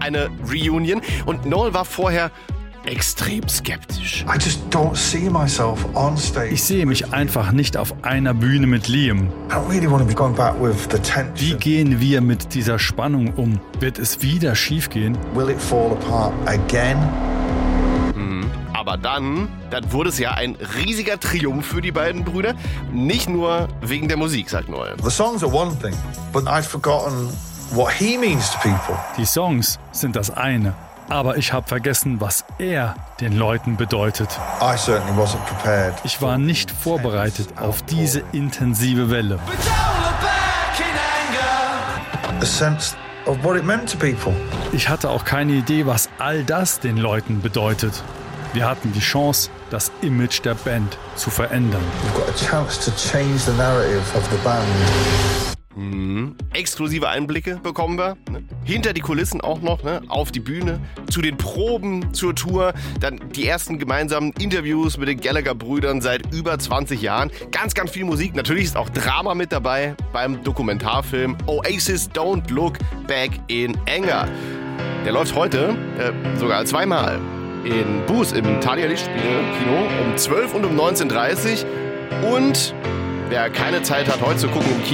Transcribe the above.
eine Reunion. Und Noel war vorher extrem skeptisch. I just don't see myself on stage. Ich sehe mich einfach nicht auf einer Bühne mit Liam. I don't really want to be going back with the tension. Wie gehen wir mit dieser Spannung um? Wird es wieder schiefgehen? Will it fall apart again? Aber dann wurde es ja ein riesiger Triumph für die beiden Brüder. Nicht nur wegen der Musik, sagt Noel. The songs are one thing, but I'd forgotten what he means to people. Die Songs sind das eine. Aber ich habe vergessen, was er den Leuten bedeutet. I certainly wasn't prepared. Ich war nicht vorbereitet auf diese intensive Welle. A sense of what it meant to people. Ich hatte auch keine Idee, was all das den Leuten bedeutet. Wir hatten die Chance, das Image der Band zu verändern. We've got a chance to change the narrative of the band. Exklusive Einblicke bekommen wir. Ne? Hinter die Kulissen auch noch, ne? Auf die Bühne, zu den Proben, zur Tour. Dann die ersten gemeinsamen Interviews mit den Gallagher-Brüdern seit über 20 Jahren. Ganz, ganz viel Musik. Natürlich ist auch Drama mit dabei beim Dokumentarfilm Oasis Don't Look Back in Anger. Der läuft heute sogar zweimal in Booth im Thalia Lichtspiel-Kino um 12 und um 19.30 Uhr. Und wer keine Zeit hat, heute zu gucken im Kino,